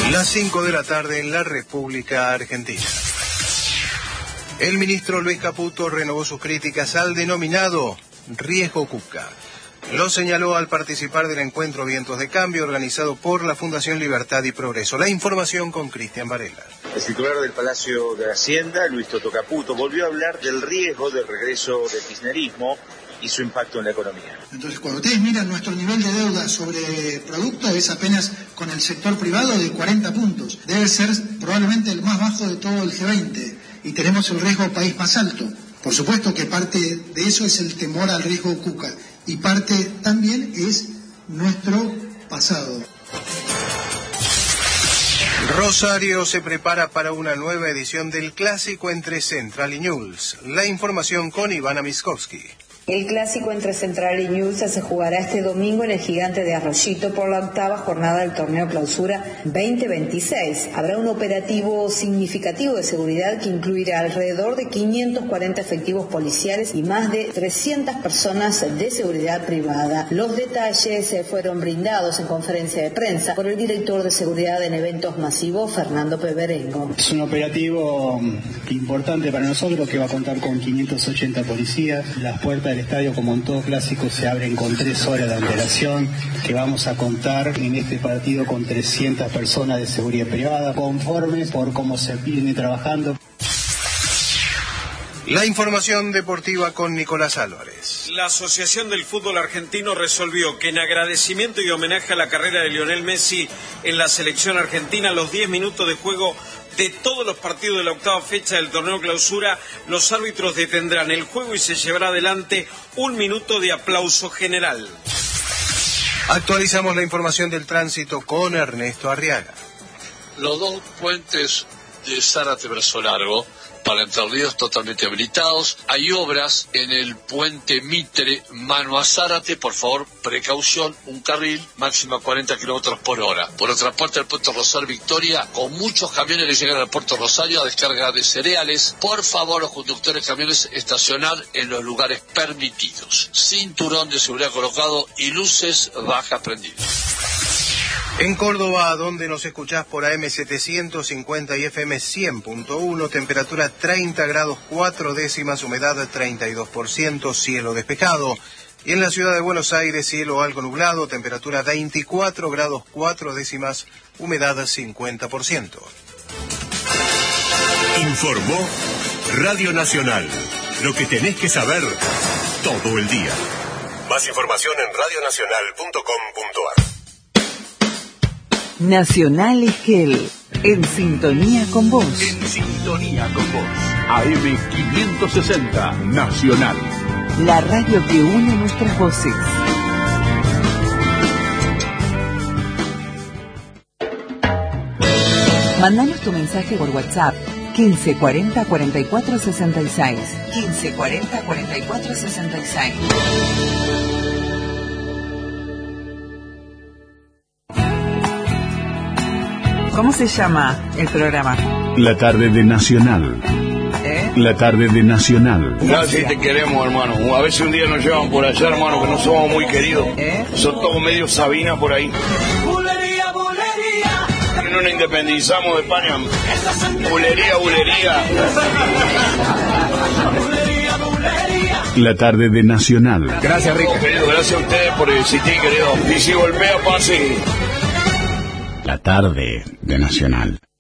Las 5 de la tarde en la República Argentina. El ministro Luis Caputo renovó sus críticas al denominado riesgo Cuca. Lo señaló al participar del encuentro Vientos de Cambio organizado por la Fundación Libertad y Progreso. La información con Cristian Varela. El titular del Palacio de Hacienda, Luis Toto Caputo, volvió a hablar del riesgo del regreso del kirchnerismo y su impacto en la economía. Entonces, cuando ustedes miran nuestro nivel de deuda sobre producto, es apenas con el sector privado de 40 puntos. Debe ser probablemente el más bajo de todo el G20 y tenemos el riesgo país más alto. Por supuesto que parte de eso es el temor al riesgo Cuca y parte también es nuestro pasado. Rosario se prepara para una nueva edición del clásico entre Central y Newell's. La información con Ivana Miskovsky. El clásico entre Central y Newell's se jugará este domingo en el Gigante de Arroyito por la 8ª jornada del torneo Clausura 2026. Habrá un operativo significativo de seguridad que incluirá alrededor de 540 efectivos policiales y más de 300 personas de seguridad privada. Los detalles fueron brindados en conferencia de prensa por el director de seguridad en eventos masivos, Fernando Peberengo. Es un operativo importante para nosotros que va a contar con 580 policías. Las puertas del estadio, como en todo clásico, se abren con 3 horas de antelación, que vamos a contar en este partido con 300 personas de seguridad privada, conformes por cómo se viene trabajando. La información deportiva con Nicolás Álvarez. La Asociación del Fútbol Argentino resolvió que en agradecimiento y homenaje a la carrera de Lionel Messi en la selección argentina, los 10 minutos de juego de todos los partidos de la 8ª fecha del torneo Clausura, los árbitros detendrán el juego y se llevará adelante 1 minuto de aplauso general. Actualizamos la información del tránsito con Ernesto Arriaga. Los 2 puentes de Zárate Brazo Largo para Entre Ríos totalmente habilitados. Hay obras en el puente Mitre, mano a Zárate, por favor, precaución, un carril, máxima 40 kilómetros por hora. Por otra parte, el puerto Rosario Victoria, con muchos camiones que llegan al puerto Rosario a descarga de cereales. Por favor, los conductores de camiones, estacionar en los lugares permitidos. Cinturón de seguridad colocado y luces bajas prendidas. En Córdoba, donde nos escuchás por AM 750 y FM 100.1, temperatura 30 grados 4 décimas, humedad 32%, cielo despejado. Y en la ciudad de Buenos Aires, cielo algo nublado, temperatura 24 grados 4 décimas, humedad 50%. Informó Radio Nacional. Lo que tenés que saber todo el día. Más información en radionacional.com.ar. Nacional Esquel, en sintonía con vos. En sintonía con vos. AM 560, Nacional. La radio que une nuestras voces. Mandanos tu mensaje por WhatsApp 1540 44 66. 1540 44 66. ¿Cómo se llama el programa? La tarde de Nacional. La tarde de Nacional. No, si te queremos, hermano. A veces un día nos llevan por allá, hermano, que no somos muy queridos. Son todos medio Sabina por ahí. Bulería, bulería. Que no nos independizamos de España. Bulería, bulería. Bulería, bulería. La tarde de Nacional. Gracias, Rica. Querido, gracias a ustedes por existir, querido. Y si golpea, pase. La tarde de Nacional.